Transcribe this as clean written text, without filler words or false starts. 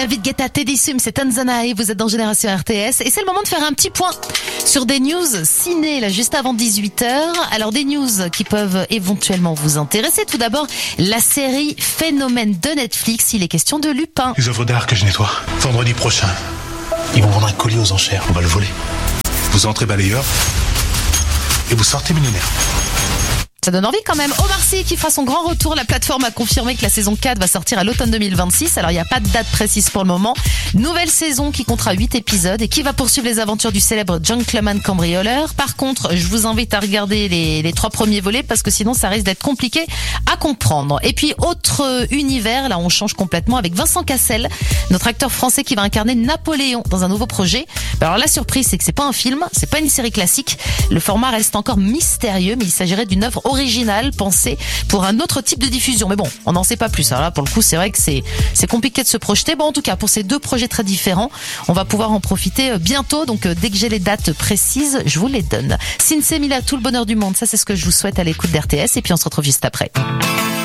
David Guetta, Teddy Swims, c'est Tanzania, vous êtes dans Génération RTS et c'est le moment de faire un petit point sur des news ciné là juste avant 18h. Alors des news qui peuvent éventuellement vous intéresser. Tout d'abord, la série Phénomène de Netflix, il est question de Lupin. Les œuvres d'art que je nettoie, vendredi prochain, ils vont vendre un colis aux enchères, on va le voler. Vous entrez balayeur et vous sortez millionnaire. Ça donne envie quand même. Omar Sy qui fera son grand retour. La plateforme a confirmé que la saison 4 va sortir à l'automne 2026. Alors il n'y a pas de date précise pour le moment. Nouvelle saison qui comptera 8 épisodes et qui va poursuivre les aventures du célèbre gentleman cambrioleur. Par contre, je vous invite à regarder les 3 premiers volets parce que sinon ça risque d'être compliqué à comprendre. Et puis autre univers, là on change complètement avec Vincent Cassel, notre acteur français qui va incarner Napoléon dans un nouveau projet. Alors la surprise c'est que c'est pas un film, c'est pas une série classique. Le format reste encore mystérieux mais il s'agirait d'une œuvre originale pensée pour un autre type de diffusion. Mais bon, on n'en sait pas plus. Alors là, pour le coup, c'est vrai que c'est compliqué de se projeter. Bon, en tout cas, pour ces 2 projets très différents, on va pouvoir en profiter bientôt. Donc, dès que j'ai les dates précises, je vous les donne. Sinsé Mila, tout le bonheur du monde. Ça, c'est ce que je vous souhaite à l'écoute d'RTS. Et puis, on se retrouve juste après.